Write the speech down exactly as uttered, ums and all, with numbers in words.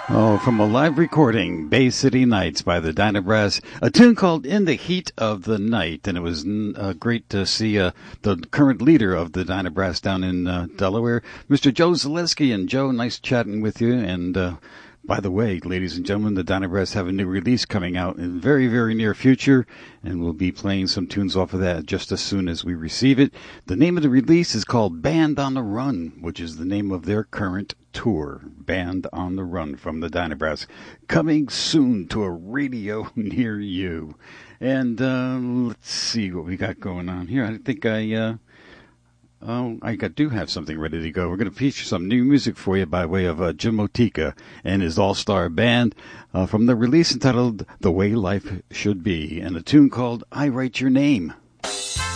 Oh, from a live recording, Bay City Nights by the Dyna Brass, a tune called In the Heat of the Night. And it was uh, great to see uh, the current leader of the Dyna Brass down in uh, Delaware, Mister Joe Zaleski. And Joe, nice chatting with you. And uh, by the way, ladies and gentlemen, the Dyna Brass have a new release coming out in very, very near future. And we'll be playing some tunes off of that just as soon as we receive it. The name of the release is called Band on the Run, which is the name of their current tour. Band on the Run from the Dyna Brass, coming soon to a radio near you. And uh, let's see what we got going on here. I think I uh, oh I got, do have something ready to go. We're going to feature some new music for you by way of uh, Jim Motika and his all-star band uh, from the release entitled The Way Life Should Be, and a tune called I Write Your Name.